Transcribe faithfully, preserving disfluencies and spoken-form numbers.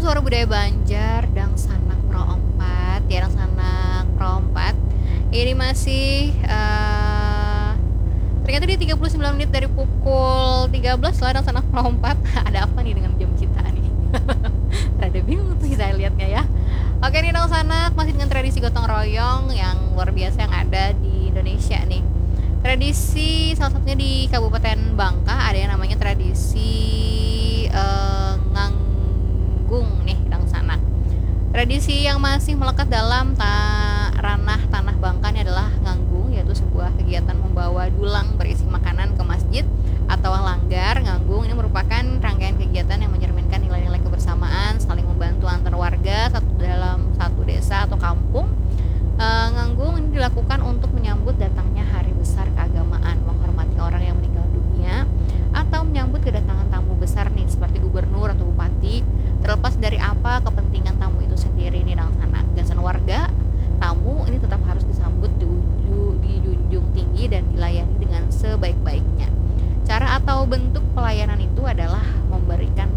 Suara Budaya Banjar, Dang Sanak Pro empat, ya Dang Sanak Pro empat. Ini masih uh, ternyata di tiga puluh sembilan menit dari pukul tiga belas lah Dang Sanak Pro empat. Ada apa nih dengan jam kita nih? Rada bingung tuh kita lihatnya ya. Oke nih Dang Sanak, masih dengan tradisi gotong royong yang luar biasa yang ada di Indonesia nih. Tradisi salah satunya di Kabupaten Bangka ada yang namanya tradisi uh, nganggung nih Dang Sanak. Tradisi yang masih melekat dalam ta- ranah tanah Bangka ini adalah nganggung, yaitu sebuah kegiatan membawa dulang berisi makanan ke masjid atau langgar. Nganggung ini merupakan rangkaian kegiatan yang mencerminkan nilai-nilai kebersamaan, saling membantu antar warga satu dalam satu desa atau kampung. Uh, nganggung ini dilakukan untuk menyambut datangnya hari besar keagamaan, menghormati orang yang meninggal dunia, atau menyambut kedatangan tamu besar nih seperti gubernur atau bupati. Terlepas dari apa kepentingan tamu itu sendiri nih Dang Sanak, gasan warga tamu ini tetap harus disambut, dijunjung tinggi dan dilayani dengan sebaik-baiknya. Cara atau bentuk pelayanan itu adalah memberikan